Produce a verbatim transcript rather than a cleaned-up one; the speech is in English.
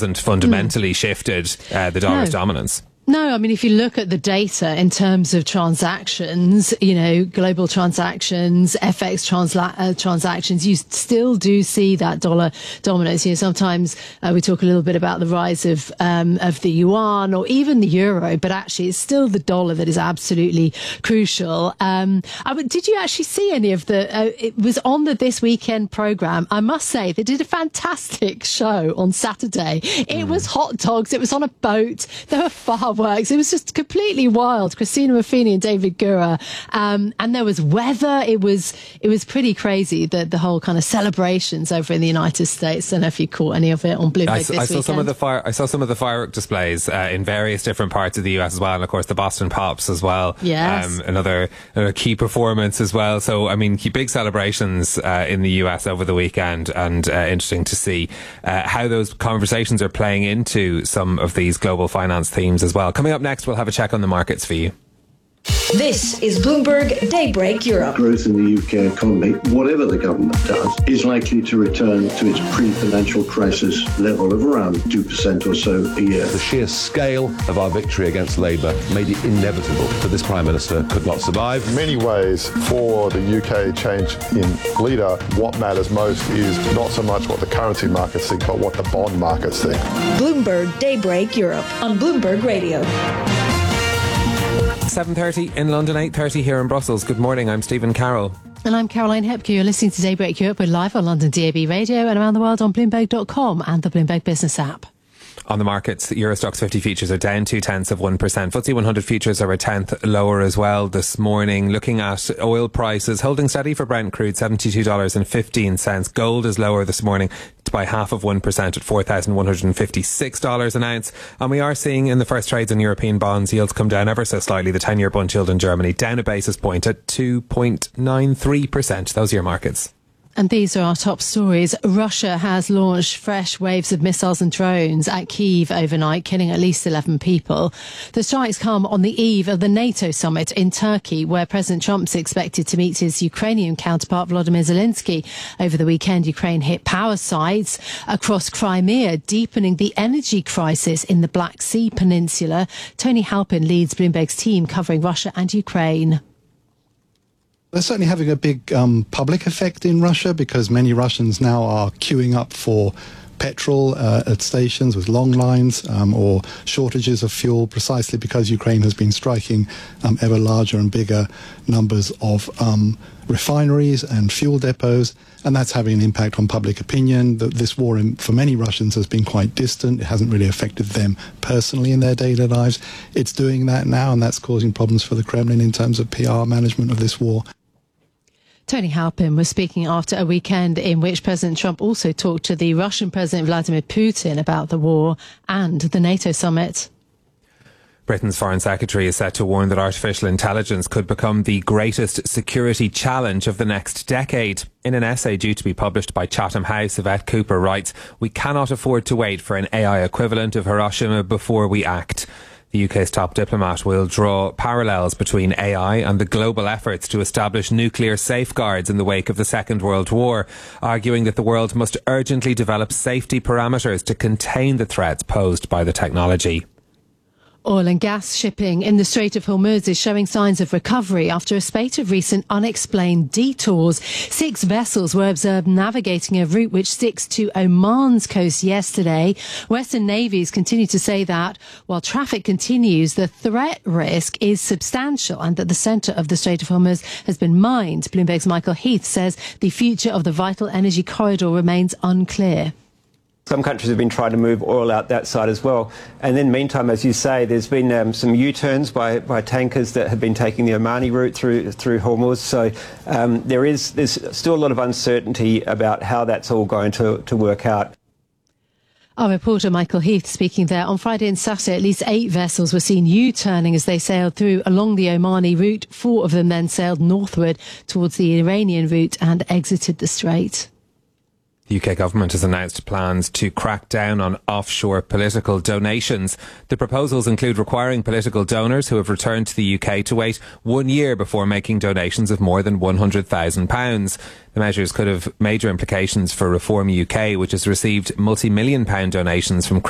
hasn't fundamentally mm. shifted uh, the dollar's no. dominance. No, I mean, if you look at the data in terms of transactions, you know, global transactions, F X transla- uh, transactions, you still do see that dollar dominance. You know, sometimes uh, we talk a little bit about the rise of um, of the yuan or even the euro, but actually it's still the dollar that is absolutely crucial. Um, I mean, did you actually see any of the, uh, it was on the This Weekend programme. I must say, they did a fantastic show on Saturday. It mm. was hot dogs. It was on a boat. There were fireworks. It was just completely wild. Christina Ruffini and David Gura. Um, and there was weather. It was it was pretty crazy, the, the whole kind of celebrations over in the United States. I don't know if you caught any of it on Bloomberg I, this I saw weekend. Some of the fire, I saw some of the firework displays uh, in various different parts of the U S as well. And of course, the Boston Pops as well. Yes. Um, another uh, key performance as well. So, I mean, big celebrations uh, in the U S over the weekend, and uh, interesting to see uh, how those conversations are playing into some of these global finance themes as well. Coming up next, we'll have a check on the markets for you. This is Bloomberg Daybreak Europe. Growth in the U K economy, whatever the government does, is likely to return to its pre-financial crisis level of around two percent or so a year. The sheer scale of our victory against Labour made it inevitable that this Prime Minister could not survive. In many ways, for the U K change in leader, what matters most is not so much what the currency markets think, but what the bond markets think. Bloomberg Daybreak Europe on Bloomberg Radio. seven thirty in London, eight thirty here in Brussels. Good morning, I'm Stephen Carroll. And I'm Caroline Hepke. You're listening to Daybreak Europe. We're live on London D A B Radio and around the world on Bloomberg dot com and the Bloomberg Business app. On the markets, Euro Stoxx fifty futures are down two tenths of one percent. F T S E one hundred futures are a tenth lower as well this morning. Looking at oil prices, holding steady for Brent crude, seventy-two dollars and fifteen cents. Gold is lower this morning by half of one percent at four thousand one hundred fifty-six dollars an ounce. And we are seeing in the first trades in European bonds, yields come down ever so slightly. The ten-year bund yield in Germany down a basis point at two point nine three percent. Those are your markets. And these are our top stories. Russia has launched fresh waves of missiles and drones at Kyiv overnight, killing at least eleven people. The strikes come on the eve of the NATO summit in Turkey, where President Trump's expected to meet his Ukrainian counterpart Volodymyr Zelensky. Over the weekend, Ukraine hit power sites across Crimea, deepening the energy crisis in the Black Sea Peninsula. Tony Halpin leads Bloomberg's team covering Russia and Ukraine. They're certainly having a big um, public effect in Russia, because many Russians now are queuing up for petrol uh, at stations with long lines um, or shortages of fuel, precisely because Ukraine has been striking um, ever larger and bigger numbers of um, refineries and fuel depots, and that's having an impact on public opinion. The, this war, in, for many Russians, has been quite distant. It hasn't really affected them personally in their daily lives. It's doing that now, and that's causing problems for the Kremlin in terms of P R management of this war. Tony Halpin was speaking after a weekend in which President Trump also talked to the Russian President Vladimir Putin about the war and the NATO summit. Britain's Foreign Secretary is set to warn that artificial intelligence could become the greatest security challenge of the next decade. In an essay due to be published by Chatham House, Yvette Cooper writes, "We cannot afford to wait for an A I equivalent of Hiroshima before we act." The U K's top diplomat will draw parallels between A I and the global efforts to establish nuclear safeguards in the wake of the Second World War, arguing that the world must urgently develop safety parameters to contain the threats posed by the technology. Oil and gas shipping in the Strait of Hormuz is showing signs of recovery after a spate of recent unexplained detours. Six vessels were observed navigating a route which sticks to Oman's coast yesterday. Western navies continue to say that while traffic continues, the threat risk is substantial and that the centre of the Strait of Hormuz has been mined. Bloomberg's Michael Heath says the future of the vital energy corridor remains unclear. Some countries have been trying to move oil out that side as well. And then meantime, as you say, there's been um, some U-turns by, by tankers that have been taking the Omani route through through Hormuz. So um, there is there's still a lot of uncertainty about how that's all going to, to work out. Our reporter Michael Heath speaking there. On Friday and Saturday, at least eight vessels were seen U-turning as they sailed through along the Omani route. Four of them then sailed northward towards the Iranian route and exited the strait. The U K government has announced plans to crack down on offshore political donations. The proposals include requiring political donors who have returned to the U K to wait one year before making donations of more than one hundred thousand pounds. The measures could have major implications for Reform U K, which has received multi-million pound donations from